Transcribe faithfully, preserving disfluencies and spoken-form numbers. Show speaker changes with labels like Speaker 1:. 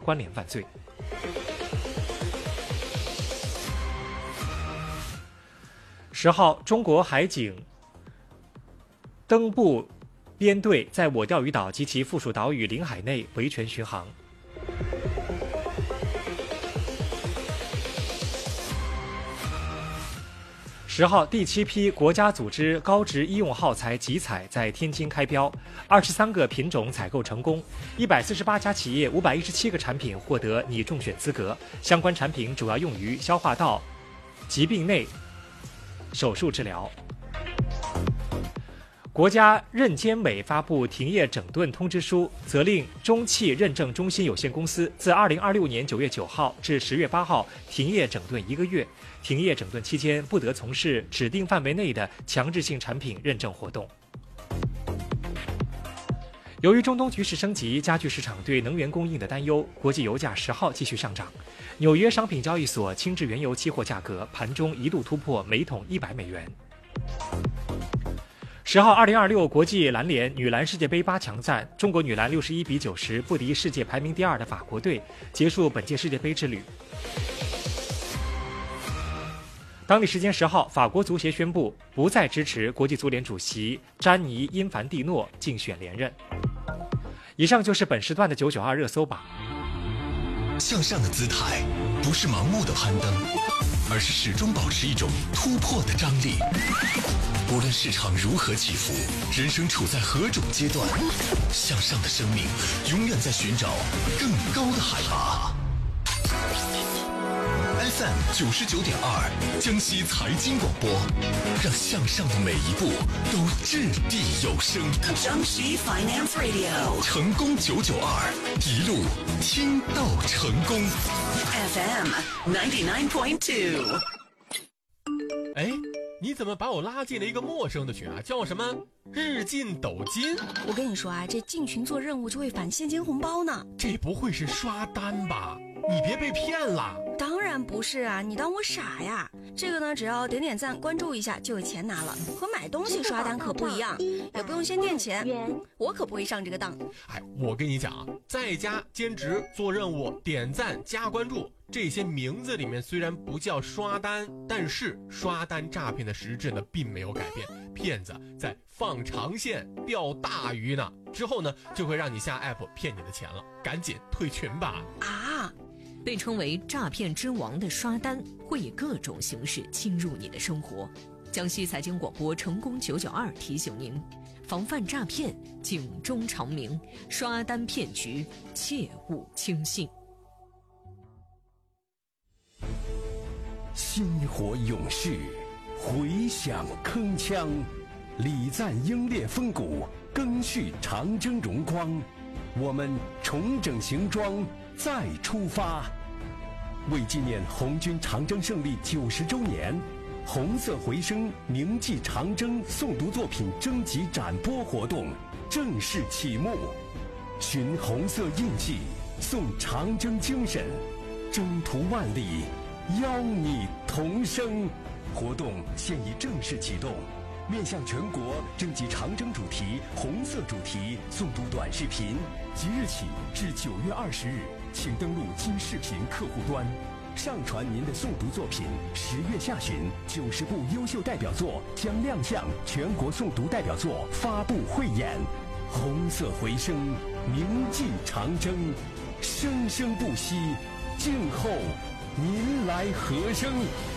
Speaker 1: 关联犯罪。十号，中国海警登部编队在我钓鱼岛及其附属岛屿领海内维权巡航。十号，第七批国家组织高值医用耗材集采在天津开标，二十三个品种采购成功，一百四十八家企业五百一十七个产品获得拟中选资格，相关产品主要用于消化道疾病内手术治疗。国家认监委发布停业整顿通知书，责令中汽认证中心有限公司自二零二六年九月九号至十月八号停业整顿一个月。停业整顿期间不得从事指定范围内的强制性产品认证活动。由于中东局势升级，加剧市场对能源供应的担忧，国际油价十号继续上涨。纽约商品交易所轻质原油期货价格盘中一度突破每桶一百美元。十号，二零二六国际篮联女篮世界杯八强战，中国女篮六十一比九十不敌世界排名第二的法国队，结束本届世界杯之旅。当地时间十号，法国足协宣布不再支持国际足联主席詹妮·因凡蒂诺竞选连任。以上就是本时段的九九二热搜榜。
Speaker 2: 向上的姿态不是盲目的攀登，而是始终保持一种突破的张力。无论市场如何起伏，人生处在何种阶段，向上的生命永远在寻找更高的海拔。F M 九十九点二，江西财经广播，让向上的每一步都掷地有声。
Speaker 3: 江西 Finance Radio，
Speaker 2: 成功九九二，一路听到成功。
Speaker 3: F M ninety-nine point two。
Speaker 4: 哎，你怎么把我拉进了一个陌生的群啊？叫什么日进斗金？
Speaker 5: 我跟你说啊，这进群做任务就会返现金红包呢。
Speaker 4: 这不会是刷单吧？你别被骗了。
Speaker 5: 当然不是啊，你当我傻呀？这个呢，只要点点赞关注一下就有钱拿了，和买东西刷单可不一样，也不用先垫钱，我可不会上这个当。
Speaker 4: 哎，我跟你讲啊，在家兼职做任务点赞加关注，这些名字里面虽然不叫刷单，但是刷单诈骗的实质呢并没有改变，骗子在放长线钓大鱼呢，之后呢就会让你下 app 骗你的钱了，赶紧退群吧。
Speaker 5: 啊，
Speaker 6: 被称为诈骗之王的刷单会以各种形式侵入你的生活。江西财经广播成功九九二提醒您，防范诈骗，警钟长鸣，刷单骗局切勿轻信。
Speaker 7: 薪火勇士，回响铿锵，礼赞英烈风骨，赓续长征荣光。我们重整行装，再出发。为纪念红军长征胜利九十周年，红色回声铭记长征诵读作品征集展播活动正式启幕。寻红色印记，颂长征精神，征途万里，邀你同声。活动现已正式启动，面向全国征集长征主题、红色主题诵读短视频，即日起至九月二十日，请登录金视频客户端，上传您的诵读作品。十月下旬，九十部优秀代表作将亮相全国诵读代表作发布汇演。红色回声，铭记长征，生生不息，静候您来和声。